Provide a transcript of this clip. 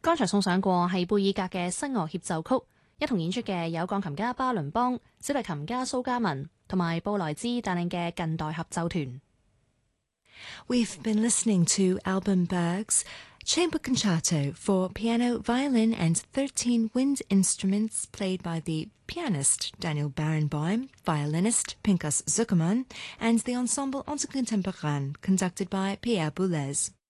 剛才送上過係貝爾格嘅西樂協奏曲，一同演出嘅有鋼琴家巴倫邦、小提琴家蘇嘉文同埋布萊茲帶領嘅近代合奏團。 We've been listening to Alban Berg's Chamber Concerto for piano, violin and 13 wind instruments played by the pianist Daniel Barenboim, violinist Pinkas Zukerman and the ensemble Ensemble Contemporain conducted by Pierre Boulez.